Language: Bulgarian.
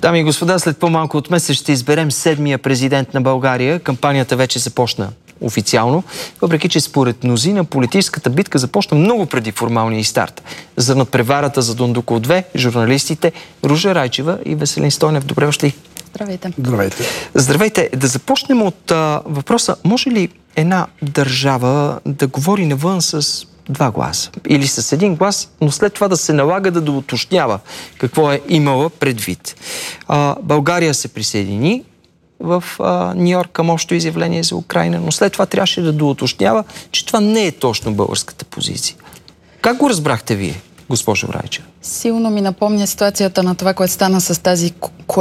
Дами и господа, след по-малко от месец ще изберем 7-я президент на България. Кампанията вече започна официално, въпреки че според мнозина политическата битка започна много преди формалния и старт. За надпреварата за Дондуков 2, журналистите Ружа Райчева и Веселин Стойнев. Добре дошли. Здравейте. Здравейте. Здравейте. Да започнем от въпроса. Може ли една държава да говори навън с два гласа или с един глас, но след това да се налага да доуточнява какво е имала предвид? България се присъедини в Нью-Йорк към общо изявление за Украйна, но след това трябваше да доуточнява, че това не е точно българската позиция. Как го разбрахте вие, госпожо Райчева? Силно ми напомня ситуацията на това, което стана с тази